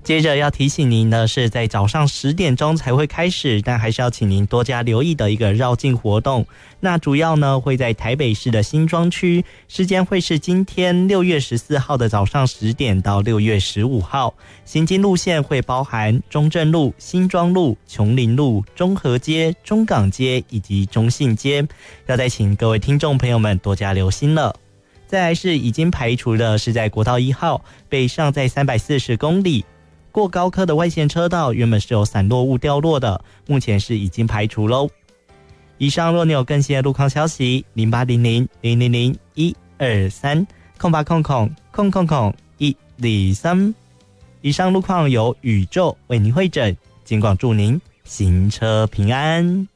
接着要提醒您的是，在早上10点钟才会开始，但还是要请您多加留意的一个绕境活动。那主要呢会在台北市的新庄区，时间会是今天6月14号的早上10点到6月15号。行经路线会包含中正路、新庄路、琼林路、中和街、中港街以及中信街，要再请各位听众朋友们多加留心了。再来是已经排除的是在国道1号北上在340公里过高科的外线车道，原本是有散落物掉落的，目前是已经排除咯。以上若你有更新的路况消息，08000001230800000123。以上路况由宇宙为您汇整，尽管祝您行车平安。